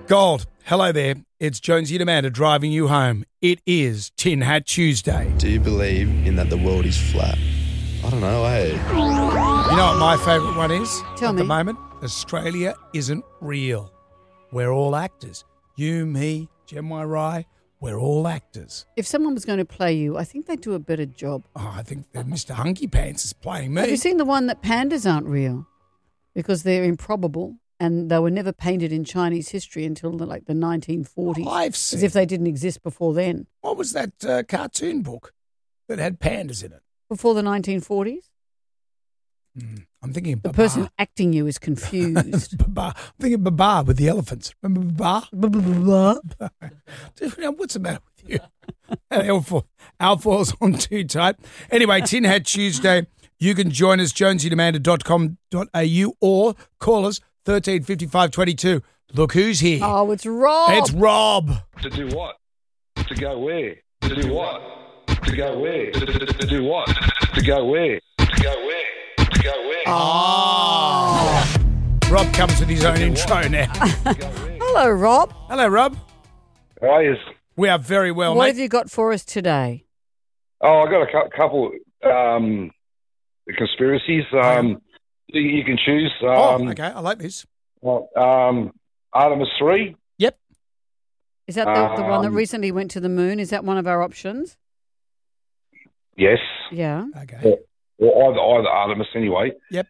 Gold, hello there. It's Jonesy and Amanda driving you home. It is Tin Hat Tuesday. Do you believe in that the world is flat? I don't know, eh? You know what my favourite one is? Tell at me. the moment? Australia isn't real. We're all actors. You, me, Gemma Rye, we're all actors. If someone was going to play you, I think they'd do a better job. Oh, I think that Mr. Hunky Pants is playing me. Have you seen the one that pandas aren't real because they're improbable and they were never painted in Chinese history until the 1940s? I've as seen. if they didn't exist before then. What was that cartoon book that had pandas in it? Before the 1940s? I'm thinking of The Babar. person acting you is confused. Babar. I'm thinking Babar with the elephants. Remember Babar? What's the matter with you? Alfoil's on too tight. Anyway, Tin Hat Tuesday. You can join us, jonesyandamanda.com.au, or call us 135522. Look who's here. Oh, it's Rob. It's Rob. To do what? To go where? To do what? To go where? To do what? To go where? To go where? To go where? Oh. Rob comes with his own intro now. Hello, Rob. Hello, Rob. How are you? We are very well, What mate. have you got for us today? Oh, I got a couple conspiracies. You can choose. Okay, I like this. Artemis 3. Yep. Is that the one that recently went to the moon? Is that one of our options? Yes. Yeah. Okay. Or either Artemis anyway. Yep.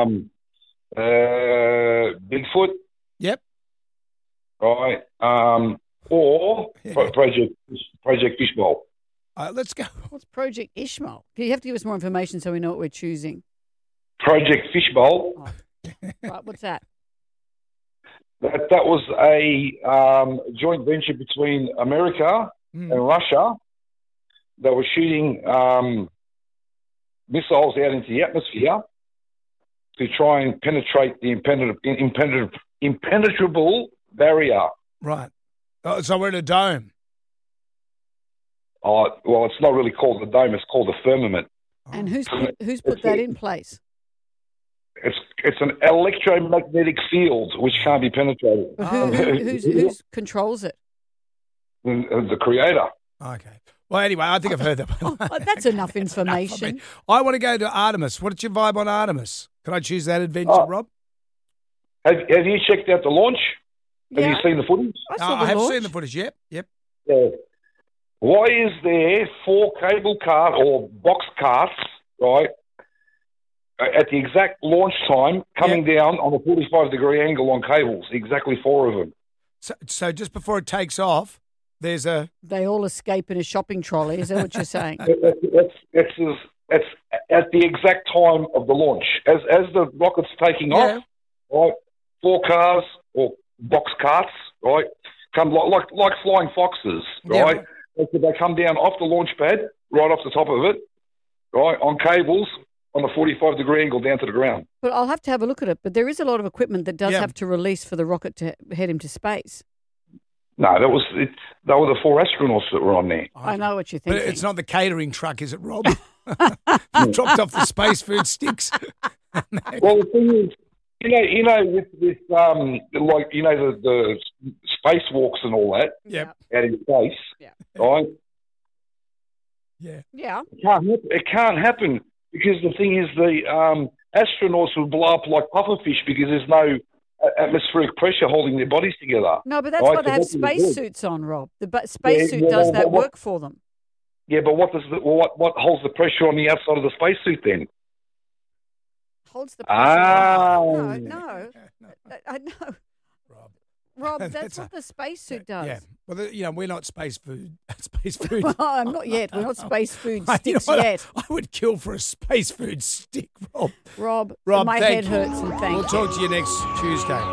Bigfoot. Yep. Right. Or Project Fishbowl. Let's go. What's Project Ishmael? You have to give us more information so we know what we're choosing. Project Fishbowl. Oh. Right, what's that? That was a joint venture between America and Russia. They were shooting missiles out into the atmosphere to try and penetrate the impenetrable barrier. Right. So we're in a dome. Well, it's not really called the dome; it's called the firmament. And who's put that in place? It's an electromagnetic field which can't be penetrated. But who controls it? The creator. Okay. Well, anyway, I think I've heard that one. Oh, that's enough information. I want to go to Artemis. What's your vibe on Artemis? Can I choose that adventure, Rob? Have you checked out the launch? Have you Yeah. seen the footage? I have seen the footage. Yep. Yeah. Why is there 4 cable cart or box carts, right, at the exact launch time coming down on a 45-degree angle on cables? Exactly 4 of them. So just before it takes off, there's a... They all escape in a shopping trolley. Is that what you're saying? It's at the exact time of the launch. As the rocket's taking off, right, 4 cars or box carts, right, come like flying foxes, right? Yeah. They come down off the launch pad, right off the top of it, right, on cables on a 45-degree angle down to the ground. But I'll have to have a look at it. But there is a lot of equipment that does have to release for the rocket to head into space. No, they were the 4 astronauts that were on there. I know what you're But thinking. it's not the catering truck, is it, Rob? Dropped off the space food sticks. Well, the thing is, with the spacewalks and all that, Yep. out in space, right? Yeah. Yeah. It can't happen because the thing is, the astronauts will blow up like pufferfish because there's no atmospheric pressure holding their bodies together. No, but that's right? why they have So what do space suits on, Rob. The space suit does that work for them. Yeah, but what holds the pressure on the outside of the spacesuit then? Holds the pressure. No. I know. Rob, that's what the spacesuit does. Yeah. Well, we're not space food. Space food. Well, not yet. We're not space food You know sticks what? yet. I would kill for a space food stick, Rob. Rob, my thank head you. hurts and thank We'll you. talk to you next Tuesday.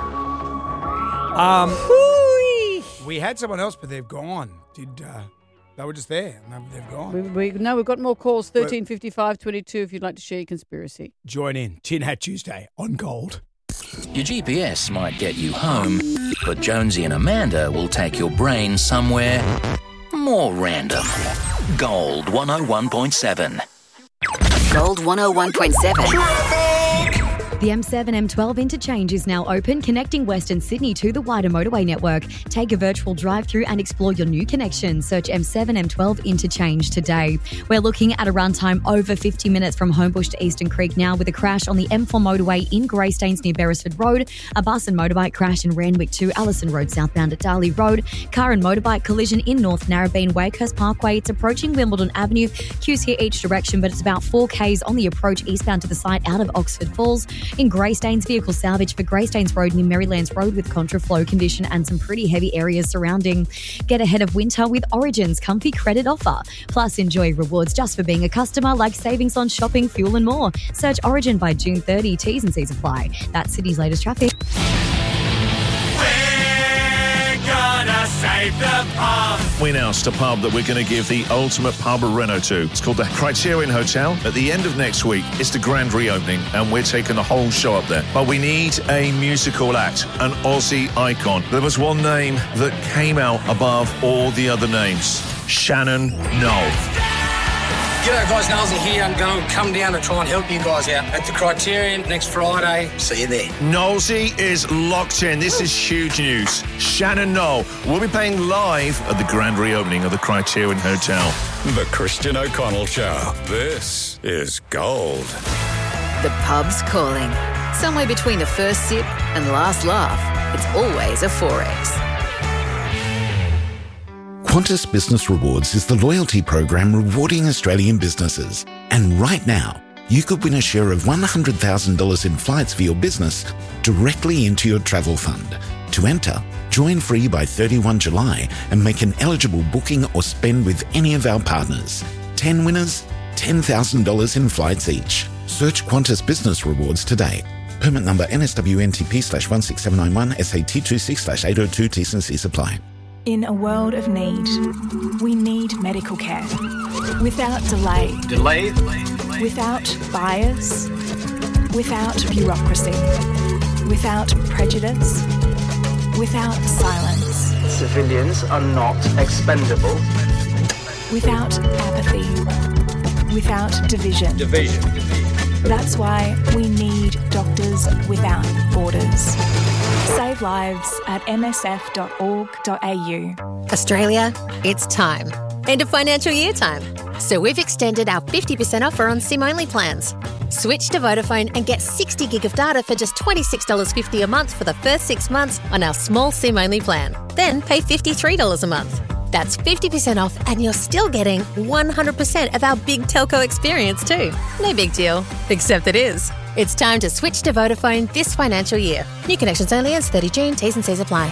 We had someone else, but they've gone. They were just there. No, they've gone. We've got more calls. 1355 22 if you'd like to share your conspiracy. Join in. Tin Hat Tuesday on Gold. Your GPS might get you home, but Jonesy and Amanda will take your brain somewhere more random. Gold 101.7. Gold 101.7. The M7 M12 interchange is now open, connecting Western Sydney to the wider motorway network. Take a virtual drive-through and explore your new connection. Search M7 M12 interchange today. We're looking at a runtime over 50 minutes from Homebush to Eastern Creek now, with a crash on the M4 motorway in Greystanes near Beresford Road, a bus and motorbike crash in Randwick to Allison Road southbound at Darley Road, car and motorbike collision in North Narrabeen, Wakehurst Parkway. It's approaching Wimbledon Avenue. Queues here each direction, but it's about 4 Ks on the approach eastbound to the site out of Oxford Falls. In Greystanes, vehicle salvage for Greystanes Road near Marylands Road with contraflow condition and some pretty heavy areas surrounding. Get ahead of winter with Origin's comfy credit offer. Plus, enjoy rewards just for being a customer, like savings on shopping, fuel and more. Search Origin by June 30. T's and C's apply. That's Sydney's latest traffic. Save the pub. We announced a pub that we're going to give the ultimate pub reno to. It's called the Criterion Hotel. At the end of next week, it's the grand reopening, and we're taking the whole show up there. But we need a musical act, an Aussie icon. There was one name that came out above all the other names: Shannon Noll. G'day guys, Nolsy here. I'm going to come down to try and help you guys out at the Criterion next Friday. See you there. Nolsy is locked in. This is huge news. Shannon Noll will be playing live at the grand reopening of the Criterion Hotel. The Christian O'Connell Show. This is gold. The pub's calling. Somewhere between the first sip and last laugh, it's always a 4X. Qantas Business Rewards is the loyalty program rewarding Australian businesses. And right now, you could win a share of $100,000 in flights for your business directly into your travel fund. To enter, join free by 31 July and make an eligible booking or spend with any of our partners. 10 winners, $10,000 in flights each. Search Qantas Business Rewards today. Permit number NSWNTP/16791 SAT26/802 T's and C's apply. In a world of need, we need medical care. Without delay. Without bias. Without bureaucracy. Without prejudice. Without silence. Civilians are not expendable. Without apathy. Without division. That's why we need Doctors Without Borders. Save lives at msf.org.au. Australia, it's time. End of financial year time. So we've extended our 50% offer on SIM-only plans. Switch to Vodafone and get 60 gig of data for just $26.50 a month for the first 6 months on our small SIM-only plan. Then pay $53 a month. That's 50% off, and you're still getting 100% of our big telco experience too. No big deal, except it is. It's time to switch to Vodafone this financial year. New connections only ends 30 June. T's and C's apply.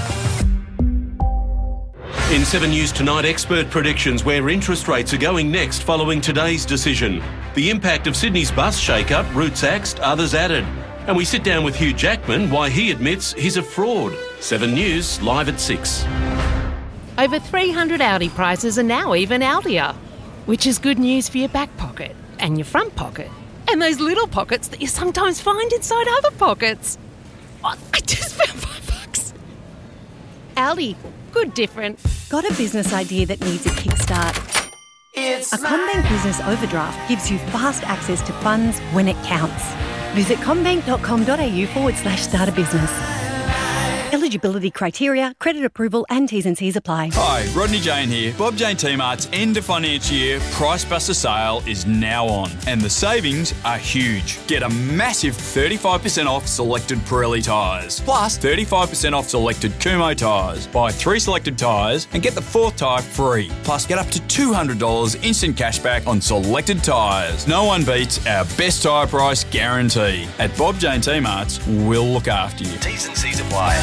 In 7 News Tonight, expert predictions where interest rates are going next following today's decision. The impact of Sydney's bus shake-up, routes axed, others added. And we sit down with Hugh Jackman, why he admits he's a fraud. 7 News, live at 6. Over 300 Audi prices are now even Audier, which is good news for your back pocket and your front pocket and those little pockets that you sometimes find inside other pockets. Oh, I just found $5. Audi, good different. Got a business idea that needs a kickstart? A CommBank Business Overdraft gives you fast access to funds when it counts. Visit commbank.com.au/start a business. Eligibility criteria, credit approval and T's and C's apply. Hi, Rodney Jane here. Bob Jane T-Mart's end of financial year Price Buster sale is now on and the savings are huge. Get a massive 35% off selected Pirelli tyres, plus 35% off selected Kumho tyres. Buy 3 selected tyres and get the 4th tyre free. Plus get up to $200 instant cashback on selected tyres. No one beats our best tyre price guarantee. At Bob Jane T-Mart's, we'll look after you. T's and C's apply.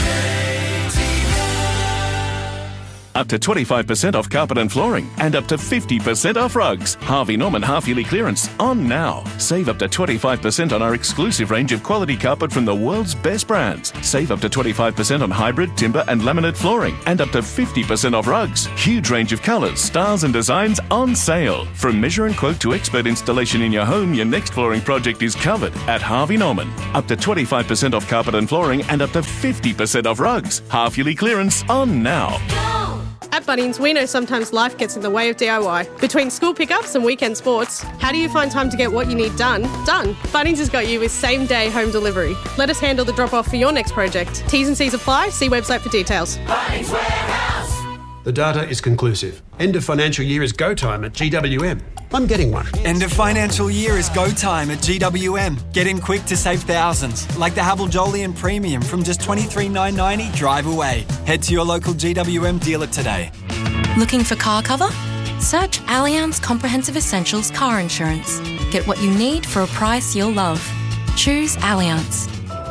Up to 25% off carpet and flooring and up to 50% off rugs. Harvey Norman half-yearly clearance on now. Save up to 25% on our exclusive range of quality carpet from the world's best brands. Save up to 25% on hybrid, timber and laminate flooring and up to 50% off rugs. Huge range of colours, styles and designs on sale. From measure and quote to expert installation in your home, your next flooring project is covered at Harvey Norman. Up to 25% off carpet and flooring and up to 50% off rugs. Half-yearly clearance on now. At Bunnings, we know sometimes life gets in the way of DIY. Between school pickups and weekend sports, how do you find time to get what you need done? Bunnings has got you with same-day home delivery. Let us handle the drop-off for your next project. T's and C's apply. See website for details. Bunnings Warehouse. The data is conclusive. End of financial year is go time at GWM. I'm getting one. End of financial year is go time at GWM. Get in quick to save thousands, like the Haval Jolyon Premium from just $23,990 drive away. Head to your local GWM dealer today. Looking for car cover? Search Allianz Comprehensive Essentials Car Insurance. Get what you need for a price you'll love. Choose Allianz.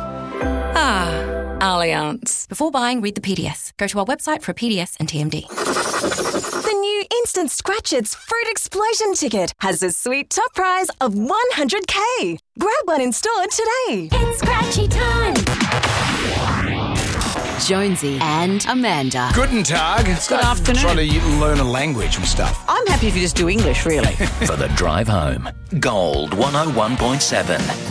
Allianz. Before buying, read the PDS. Go to our website for a PDS and TMD. The new Instant Scratch It's Fruit Explosion ticket has a sweet top prize of $100K. Grab one in store today. It's scratchy time. Jonesy and Amanda. Guten Tag. Good afternoon. Trying to learn a language and stuff. I'm happy if you just do English, really. For the drive home, Gold 101.7.